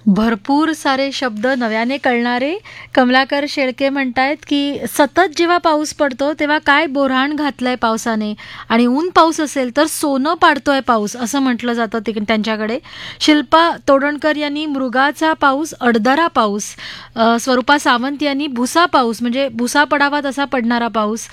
भरपूर सारे शब्द नव्याने कळणारे. कमलाकर शेळके म्हणतायत की सतत जेव्हा पाऊस पडतो तेव्हा काय बोऱ्हाण घातलंय पावसाने, आणि ऊन पाऊस असेल तर सोनं पाडतोय पाऊस असं म्हटलं जातं त्यांच्याकडे. शिल्पा तोडणकर यांनी मृगाचा पाऊस, अडदरा पाऊस. स्वरूपा सावंत यांनी भुसा पाऊस, म्हणजे भुसा पडावा तसा पडणारा पाऊस.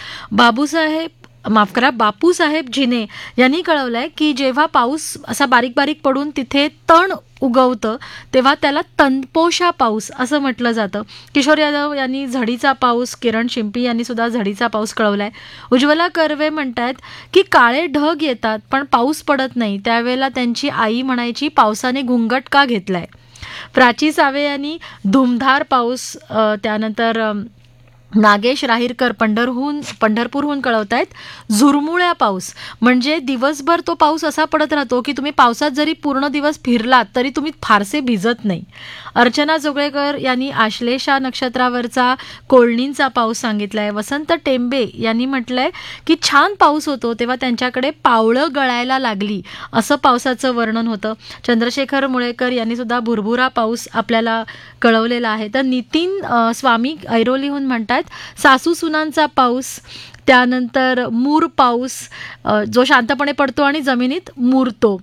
बापूसाहेब झिने यांनी कळवलंय की जेव्हा पाऊस असा बारीक बारीक पडून तिथे तण उगवतं तेव्हा त्याला तणपोशा पाऊस असं म्हटलं जातं. किशोर यादव यांनी झडीचा पाऊस, किरण शिंपी यांनी सुद्धा झडीचा पाऊस कळवलाय. उज्ज्वला कर्वे म्हणतायत की काळे ढग येतात पण पाऊस पडत नाही, त्यावेळेला त्यांची आई म्हणायची पावसाने घुंगट का घेतलाय. प्राची सावे यांनी धुमधार पाऊस. त्यानंतर नागेश राहीरकर पंढरपूरहून कळवतायत झुरमुळ्या पाऊस, म्हणजे दिवसभर तो पाऊस असा पडत राहतो की तुम्ही पावसात जरी पूर्ण दिवस फिरलात तरी तुम्ही फारसे भिजत नाही. अर्चना जोगळेकर यांनी आश्लेषा नक्षत्रावरचा कोळणींचा पाऊस सांगितलाय. वसंत टेंबे यांनी म्हटलंय की छान पाऊस होतो तेव्हा त्यांच्याकडे पावळं गळायला लागली असं पावसाचं वर्णन होतं. चंद्रशेखर मुळेकर यांनी सुद्धा भुरभुरा पाऊस आपल्याला कळवलेला आहे. तर नितीन स्वामी ऐरोलीहून म्हणतात सासू सुनांचा पाऊस. त्यानंतर मूर पाऊस, जो शांतपणे पडतो आणि जमिनीत मुरतो.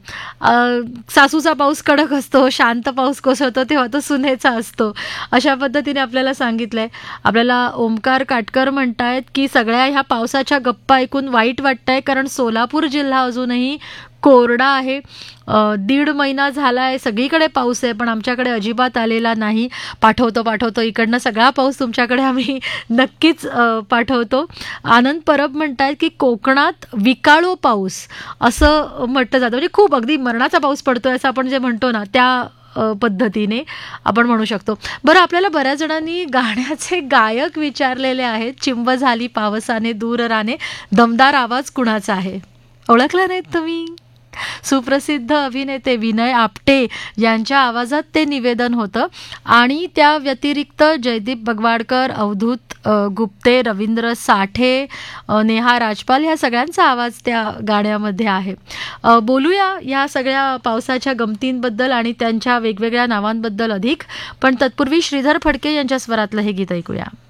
सासूचा पाऊस कडक असतो, शांत पाऊस कोसळतो तेव्हा तो सुनेचा असतो. अशा पद्धतीने आपल्याला सांगितलंय. आपल्याला ओमकार काटकर म्हणतायत की सगळ्या ह्या पावसाच्या गप्पा ऐकून वाईट वाटतंय, कारण सोलापूर जिल्हा अजूनही कोरडा आहे. 1.5 महिना झालाय, सगळीकडे पाऊस आहे पण आमच्याकडे अजिबात आलेला नाही. पाठवतो इकडनं सगळा पाऊस तुमच्याकडे आम्ही नक्कीच पाठवतो. आनंद परब म्हणतायत की कोकणात विकाळो पाऊस असं म्हटलं जातं, म्हणजे खूप अगदी मरणाचा पाऊस पडतोय असं आपण जे म्हणतो ना त्या पद्धतीने आपण म्हणू शकतो. बरं, आपल्याला बऱ्याच जणांनी गाण्याचे गायक विचारलेले आहेत. चिंब झाली पावसाने दूर राने, दमदार आवाज कुणाचा आहे? ओळखला नाहीत तुम्ही? सुप्रसिद्ध अभिनेते विनय आपटे यांच्या आवाजात ते निवेदन होतं. आणि त्या व्यतिरिक्त जयदीप बगवाडकर, अवधूत गुप्ते, रवींद्र साठे, नेहा राजपाल ह्या सगळ्यांचा आवाज त्या गाण्यामध्ये आहे. बोलूया या सगळ्या पावसाच्या गमतींबद्दल आणि त्यांच्या वेगवेगळ्या नावांबद्दल अधिक, पण तत्पूर्वी श्रीधर फडके यांच्या स्वरातलं हे गीत ऐकूया.